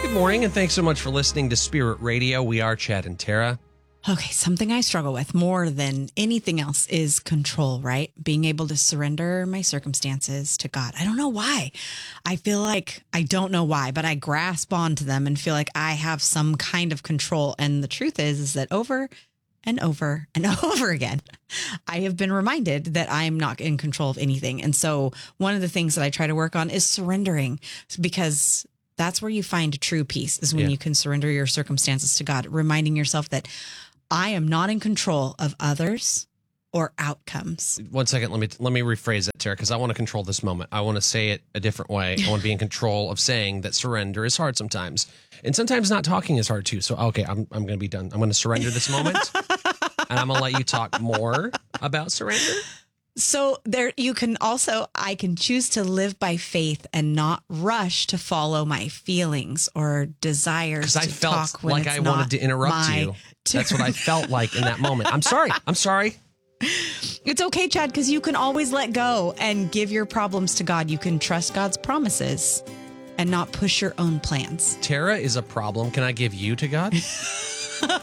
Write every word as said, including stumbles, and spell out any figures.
Good morning, and thanks so much for listening to Spirit Radio. We are Chad and Tara. Okay, something I struggle with more than anything else is control, right? Being able to surrender my circumstances to God. I don't know why. I feel like I don't know why, but I grasp onto them and feel like I have some kind of control. And the truth is, is that over and over and over again, I have been reminded that I'm not in control of anything. And so one of the things that I try to work on is surrendering, because that's where you find true peace, is when Yeah. you can surrender your circumstances to God, reminding yourself that I am not in control of others or outcomes. One second, let me let me rephrase it, Tara, because I want to control this moment. I want to say it a different way. I want to be in control of saying that surrender is hard sometimes, and sometimes not talking is hard too. So, okay, I'm I'm going to be done. I'm going to surrender this moment, and I'm going to let you talk more about surrender. So there, you can also, I can choose to live by faith and not rush to follow my feelings or desires. Because I to felt talk when like it's I not wanted to interrupt my you. That's what I felt like in that moment. I'm sorry. I'm sorry. It's okay, Chad, because you can always let go and give your problems to God. You can trust God's promises and not push your own plans. Tara is a problem. Can I give you to God?